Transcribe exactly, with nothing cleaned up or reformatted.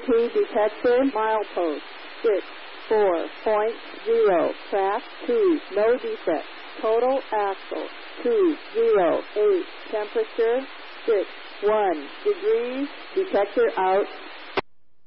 P detector, milepost six four point zero, track two, no defect, total axle two zero eight, temperature six one degrees, detector out.